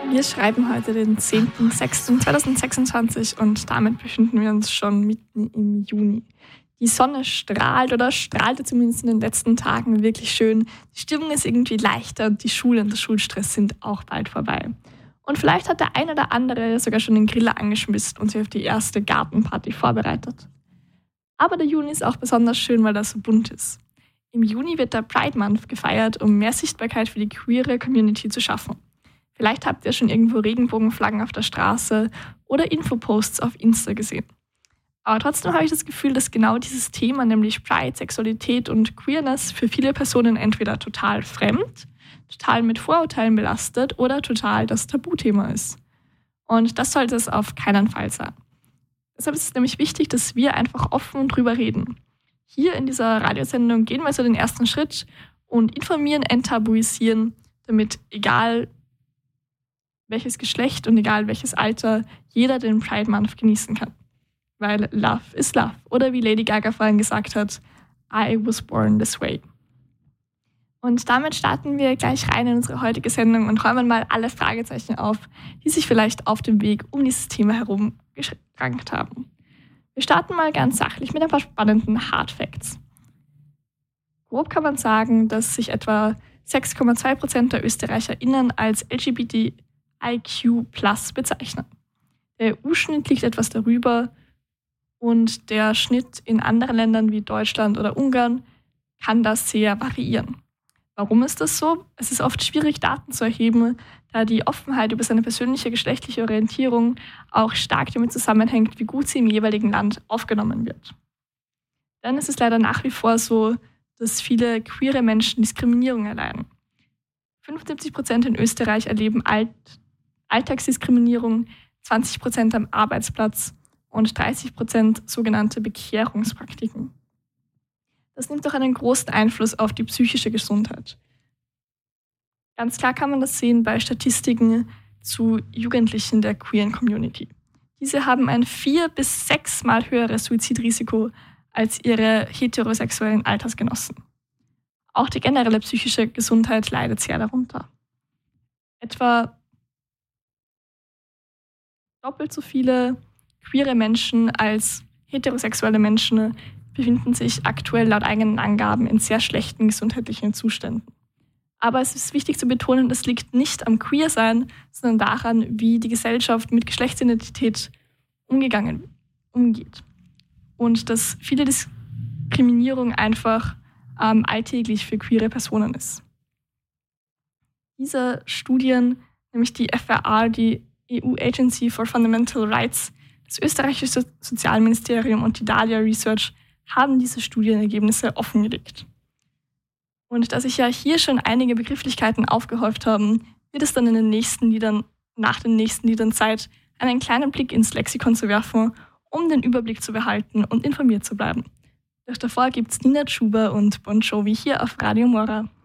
Wir schreiben heute den 10.06.2026 und damit befinden wir uns schon mitten im Juni. Die Sonne strahlt oder strahlte zumindest in den letzten Tagen wirklich schön. Die Stimmung ist irgendwie leichter und die Schule und der Schulstress sind auch bald vorbei. Und vielleicht hat der ein oder andere sogar schon den Griller angeschmissen und sich auf die erste Gartenparty vorbereitet. Aber der Juni ist auch besonders schön, weil er so bunt ist. Im Juni wird der Pride Month gefeiert, um mehr Sichtbarkeit für die queere Community zu schaffen. Vielleicht habt ihr schon irgendwo Regenbogenflaggen auf der Straße oder Infoposts auf Insta gesehen. Aber trotzdem habe ich das Gefühl, dass genau dieses Thema, nämlich Pride, Sexualität und Queerness, für viele Personen entweder total fremd, total mit Vorurteilen belastet oder total das Tabuthema ist. Und das sollte es auf keinen Fall sein. Deshalb ist es nämlich wichtig, dass wir einfach offen drüber reden. Hier in dieser Radiosendung gehen wir so den ersten Schritt und informieren, enttabuisieren, damit egal welches Geschlecht und egal welches Alter jeder den Pride Month genießen kann. Weil Love is Love. Oder wie Lady Gaga vorhin gesagt hat, I was born this way. Und damit starten wir gleich rein in unsere heutige Sendung und räumen mal alle Fragezeichen auf, die sich vielleicht auf dem Weg um dieses Thema herum gerankt haben. Wir starten mal ganz sachlich mit ein paar spannenden Hard Facts. Grob kann man sagen, dass sich etwa 6,2% der ÖsterreicherInnen als LGBTIQ+ bezeichnen. Der EU-Schnitt liegt etwas darüber und der Schnitt in anderen Ländern wie Deutschland oder Ungarn kann das sehr variieren. Warum ist das so? Es ist oft schwierig, Daten zu erheben, da die Offenheit über seine persönliche geschlechtliche Orientierung auch stark damit zusammenhängt, wie gut sie im jeweiligen Land aufgenommen wird. Dann ist es leider nach wie vor so, dass viele queere Menschen Diskriminierung erleiden. 75% in Österreich erleben Alltagsdiskriminierung, 20% am Arbeitsplatz und 30% sogenannte Bekehrungspraktiken. Das nimmt doch einen großen Einfluss auf die psychische Gesundheit. Ganz klar kann man das sehen bei Statistiken zu Jugendlichen der queeren Community. Diese haben ein 4- bis 6-mal höheres Suizidrisiko als ihre heterosexuellen Altersgenossen. Auch die generelle psychische Gesundheit leidet sehr darunter. Etwa doppelt so viele queere Menschen als heterosexuelle Menschen befinden sich aktuell laut eigenen Angaben in sehr schlechten gesundheitlichen Zuständen. Aber es ist wichtig zu betonen, das liegt nicht am Queersein, sondern daran, wie die Gesellschaft mit Geschlechtsidentität umgeht. Und dass viele Diskriminierung einfach alltäglich für queere Personen ist. Diese Studien, nämlich die FRA, die EU Agency for Fundamental Rights, das österreichische Sozialministerium und die Dahlia Research haben diese Studienergebnisse offengelegt. Und da sich ja hier schon einige Begrifflichkeiten aufgehäuft haben, wird es dann in den nächsten Liedern, nach den nächsten Liedern Zeit, einen kleinen Blick ins Lexikon zu werfen, um den Überblick zu behalten und informiert zu bleiben. Doch davor gibt's Nina Chuba und Bon Jovi hier auf Radio Mora.